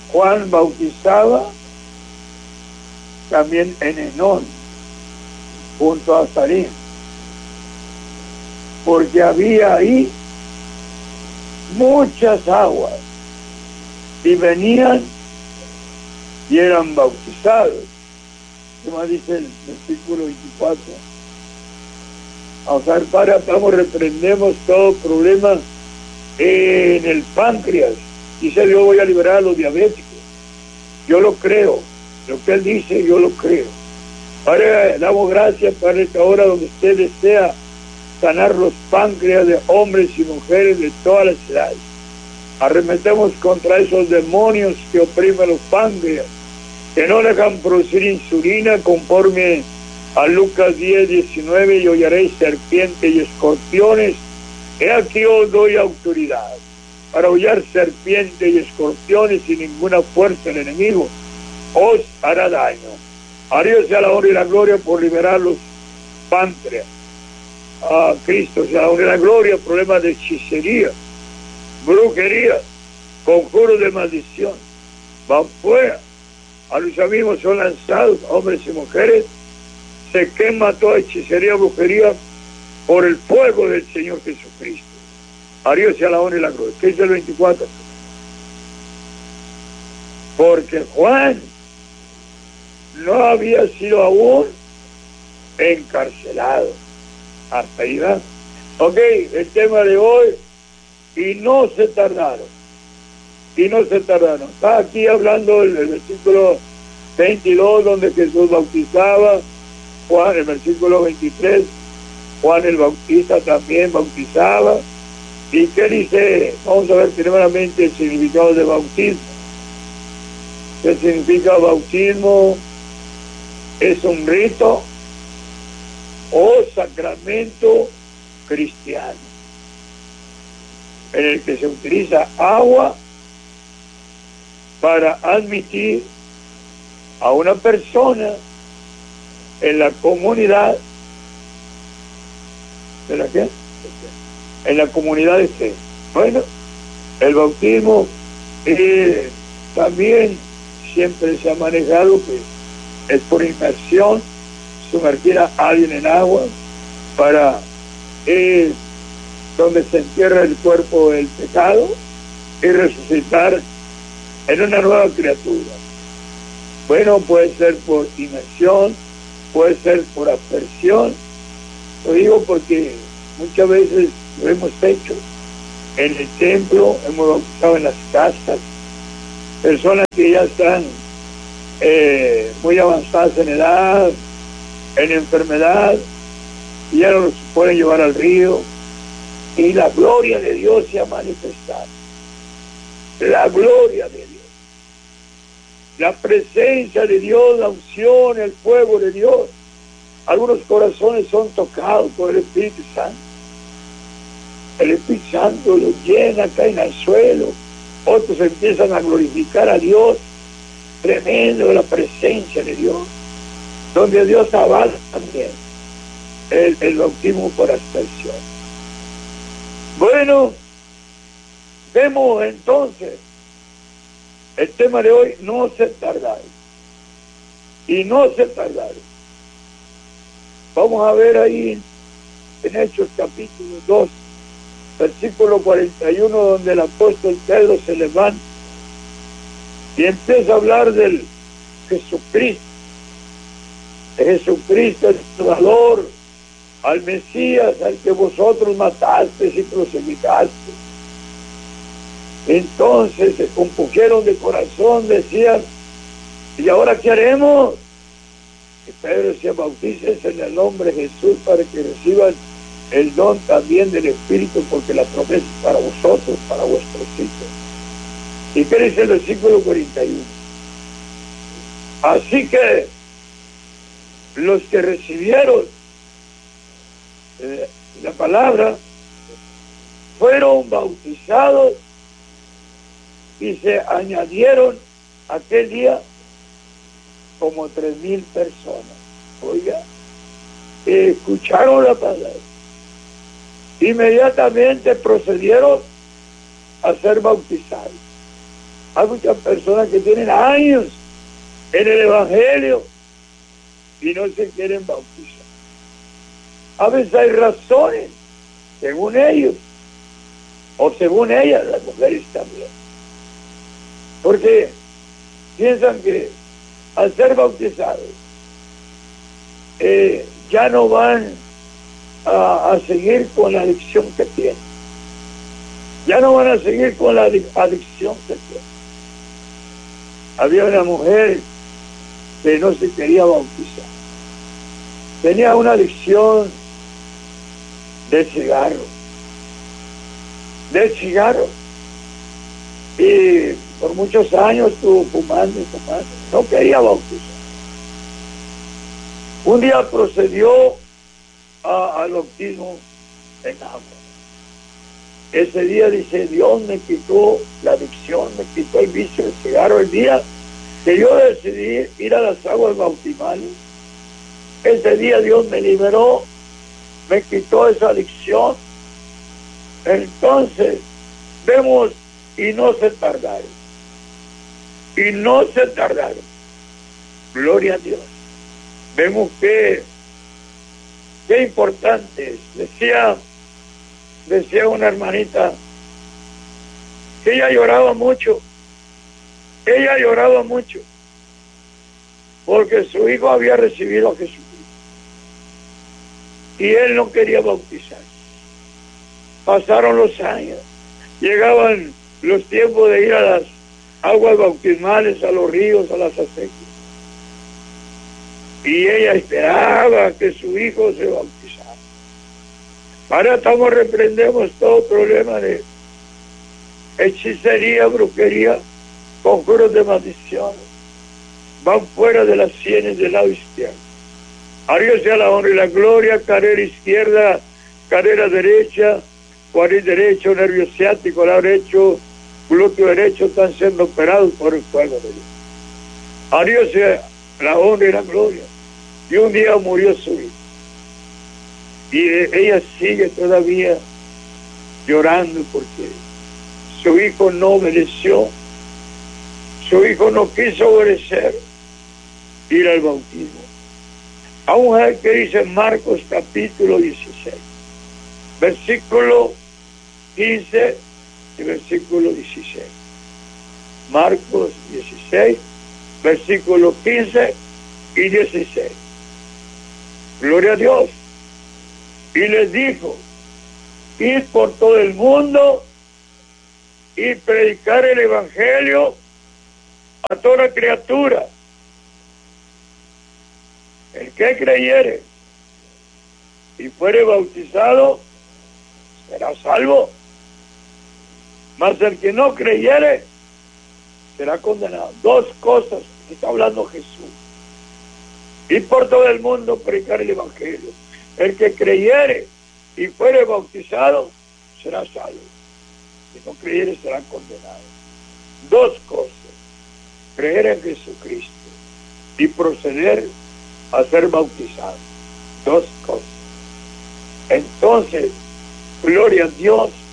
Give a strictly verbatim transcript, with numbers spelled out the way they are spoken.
Juan bautizaba también en Enón, junto a Sarín, porque había ahí muchas aguas y venían y eran bautizados. ¿Qué más dice el versículo veinticuatro? O sea, para, vamos, reprendemos todo problema en el páncreas. Dice, yo voy a liberar a los diabéticos. Yo lo creo. Lo que él dice, yo lo creo. Padre, damos gracias para esta hora donde usted desea sanar los páncreas de hombres y mujeres de todas las edades. Arremetemos contra esos demonios que oprimen los páncreas, que no dejan producir insulina conforme a Lucas diez, diecinueve, y hollaréis serpientes y escorpiones. He aquí os doy autoridad para hollar serpientes y escorpiones, y ninguna fuerza del enemigo os hará daño. A Dios sea la honra y la gloria por liberar los páncreas. A Cristo sea la honra y la gloria. Problemas de hechicería, brujería, conjuros de maldición, van fuera. A los amigos son lanzados, hombres y mujeres. Se quema toda hechicería, brujería por el fuego del Señor Jesucristo. A Dios sea la honra y la gloria. ¿Qué dice el veinticuatro? Porque Juan no había sido aún encarcelado. Hasta ahí va. Ok, el tema de hoy. Y no se tardaron. Y no se tardaron. Está aquí hablando el, el versículo veintidós, donde Jesús bautizaba. Juan, el versículo veintitrés, Juan el Bautista también bautizaba. ¿Y qué dice? Vamos a ver primeramente el significado de bautismo. ¿Qué significa bautismo? Es un rito o sacramento cristiano en el que se utiliza agua para admitir a una persona en la comunidad. ¿De la qué? En la comunidad de fe. Bueno, el bautismo eh, también siempre se ha manejado que es por inmersión, sumergir a alguien en agua para eh, donde se entierra el cuerpo del pecado y resucitar en una nueva criatura. Bueno, puede ser por inmersión, puede ser por aspersión. Lo digo porque muchas veces lo hemos hecho en el templo, hemos bautizado en las casas, personas que ya están eh, muy avanzadas en edad, en enfermedad, y ya no los pueden llevar al río, y la gloria de Dios se ha manifestado. La gloria de Dios, la presencia de Dios, la unción, el fuego de Dios. Algunos corazones son tocados por el Espíritu Santo. El Espíritu Santo los llena, caen al suelo. Otros empiezan a glorificar a Dios. Tremendo la presencia de Dios, donde Dios avala también el, el bautismo por aspersión. Bueno, vemos entonces el tema de hoy, no se tardaron. Y no se tardaron. Vamos a ver ahí en Hechos capítulo dos, versículo cuarenta y uno, donde el apóstol Pedro se levanta y empieza a hablar del Jesucristo, de Jesucristo el Salvador, al Mesías, al que vosotros mataste y crucificaste. Entonces se compusieron de corazón, decían, ¿y ahora qué haremos? Y Pedro decía, bautícense en el nombre de Jesús para que reciban el don también del Espíritu, porque la promesa es para vosotros, para vuestros hijos. ¿Y qué dice el versículo cuarenta y uno? Así que los que recibieron eh, la palabra fueron bautizados y se añadieron aquel día como tres mil personas. Oiga, escucharon la palabra, inmediatamente procedieron a ser bautizados. Hay muchas personas que tienen años en el Evangelio y no se quieren bautizar. A veces hay razones, según ellos, o según ellas, las mujeres también, porque piensan que al ser bautizados eh, ya no van a, a seguir con la adicción que tienen, ya no van a seguir con la adicción que tienen. Había una mujer que no se quería bautizar, tenía una adicción de cigarro, de cigarro, y por muchos años estuvo fumando y fumando, no quería bautizar. Un día procedió a, al bautismo en agua. Ese día dice: Dios me quitó la adicción, me quitó el vicio del cigarro. El día que yo decidí ir a las aguas bautismales, ese día Dios me liberó, me quitó esa adicción. Entonces vemos, y no se tardaron, y no se tardaron, gloria a Dios. Vemos que qué importante es. Decía, decía una hermanita que ella lloraba mucho, ella lloraba mucho, porque su hijo había recibido a Jesucristo y él no quería bautizar. Pasaron los años, llegaban los tiempos de ir a las aguas bautismales, a los ríos, a las acequias, y ella esperaba que su hijo se bautizara. Ahora estamos, reprendemos todo problema de hechicería, brujería, conjuros de maldición, van fuera de las sienes del lado izquierdo. A Dios sea la honra y la gloria. Cadera izquierda, cadera derecha, cuadril derecho, nervio ciático, lado derecho, glúteo derecho están siendo operados por el fuego de Dios. A Dios sea la honra y la gloria. Y un día murió su hijo, y ella sigue todavía llorando porque su hijo no obedeció, su hijo no quiso obedecer, ir al bautismo. Vamos a ver qué dice Marcos capítulo dieciséis, versículo quince y versículo dieciséis. Marcos dieciséis, versículo quince y dieciséis. Gloria a Dios. Y les dijo: id por todo el mundo y predicar el evangelio a toda criatura. El que creyere y fuere bautizado será salvo, mas el que no creyere será condenado. Dos cosas que está hablando Jesús: y por todo el mundo predicar el evangelio. El que creyere y fuere bautizado será salvo, si no creyere será condenado. Dos cosas: creer en Jesucristo y proceder a ser bautizado. Dos cosas. Entonces, gloria a Dios,